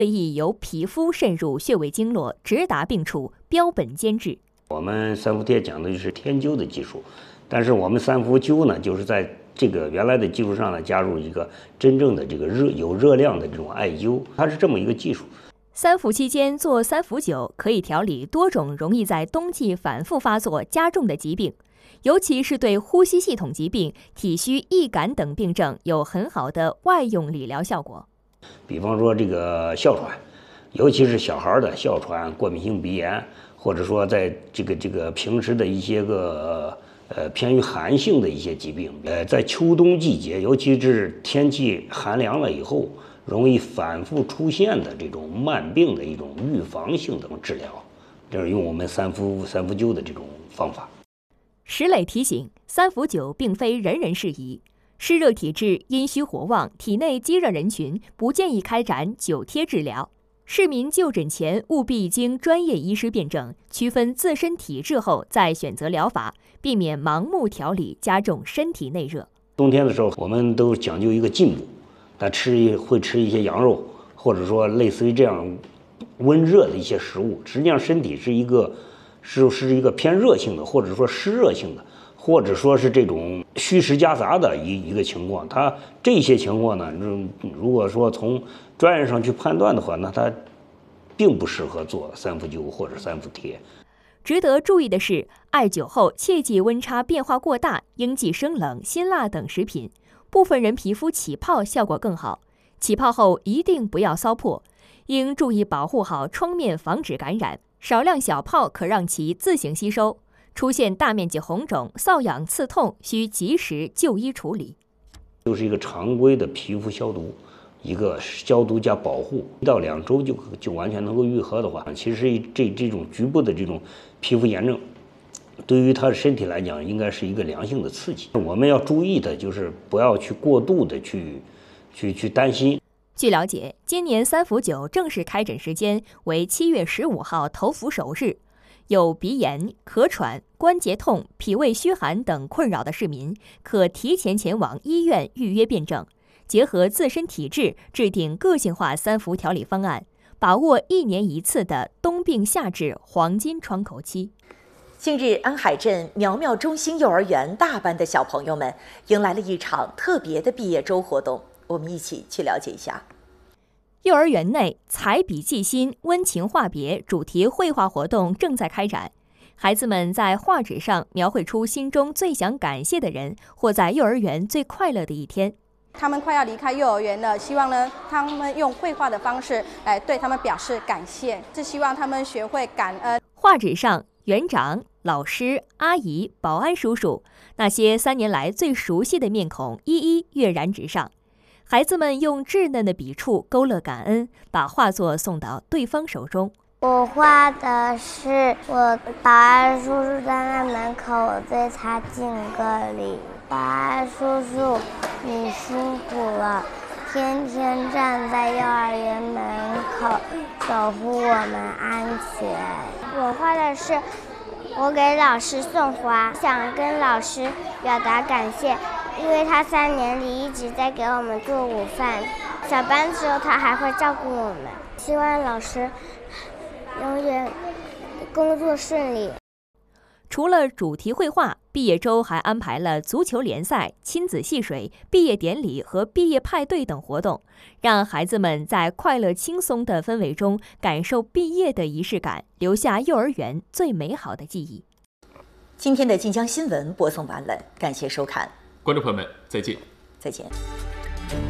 亦由皮肤渗入穴位经络，直达病处，标本兼治。 我们三伏贴讲的就是添灸的技术，但是我们三伏灸呢，就是在这个原来的基础上呢，加入一个真正的这个有热量的这种艾灸，它是这么一个技术。 三伏期间做三伏灸，可以调理多种容易在冬季反复发作加重的疾病，尤其是对呼吸系统疾病、体虚易感等病症有很好的外用理疗效果。 比方说这个哮喘，尤其是小孩的哮喘、过敏性鼻炎，或者说在这个平时的一些个偏于寒性的一些疾病，在秋冬季节，尤其是天气寒凉了以后，容易反复出现的这种慢病的一种预防性的治疗，就是用我们三伏灸的这种方法。 石磊提醒，三伏灸并非人人适宜。湿热体质、阴虚火旺、体内积热人群不建议开展灸贴治疗。市民就诊前务必经专业医师辩证，区分自身体质后再选择疗法，避免盲目调理，加重身体内热。 冬天的时候，我们都讲究一个进补，但会吃一些羊肉，或者说类似于这样温热的一些食物。实际上，身体是一个偏热性的，或者说湿热性的，或者说是这种虚实夹杂的一个情况。它这些情况呢，如果说从专业上去判断的话，那它并不适合做三伏灸或者三伏贴。 值得注意的是，艾灸后切忌温差变化过大，应忌生冷、辛辣等食品。部分人皮肤起泡效果更好，起泡后一定不要搔破，应注意保护好创面，防止感染。少量小泡可让其自行吸收。出现大面积红肿、瘙痒、刺痛，需及时就医处理。 就是一个常规的皮肤消毒，一个消毒加保护，1到2周就完全能够愈合的话，其实这种局部的这种皮肤炎症，对于他的身体来讲，应该是一个良性的刺激。我们要注意的就是不要去过度的去担心。 据了解，今年三伏灸正式开诊时间为7月15号头伏首日。有鼻炎、咳喘、关节痛、脾胃虚寒等困扰的市民，可提前前往医院预约辩证，结合自身体质制定个性化三伏调理方案，把握1年1次的冬病夏治黄金窗口期。 近日，安海镇苗苗中心幼儿园大班的小朋友们迎来了一场特别的毕业周活动，我们一起去了解一下。 幼儿园内彩笔记心、温情话别主题绘画活动正在开展，孩子们在画纸上描绘出心中最想感谢的人，或在幼儿园最快乐的一天。 他们快要离开幼儿园了，希望呢，他们用绘画的方式来对他们表示感谢，是希望他们学会感恩。 画纸上，园长、老师、阿姨、保安叔叔，那些3年来最熟悉的面孔一一跃然纸上。孩子们用稚嫩的笔触勾勒感恩，把画作送到对方手中。 我画的是我保安叔叔站在门口，我对他敬个礼。保安叔叔，你辛苦了，天天站在幼儿园门口守护我们安全。我画的是我给老师送花，想跟老师表达感谢。因为他3年里一直在给我们做午饭，小班之后他还会照顾我们。希望老师永远工作顺利。 除了主题绘画，毕业周还安排了足球联赛、亲子戏水、毕业典礼和毕业派对等活动，让孩子们在快乐轻松的氛围中感受毕业的仪式感，留下幼儿园最美好的记忆。 今天的晋江新闻播送完了，感谢收看。 观众朋友们，再见。 再见。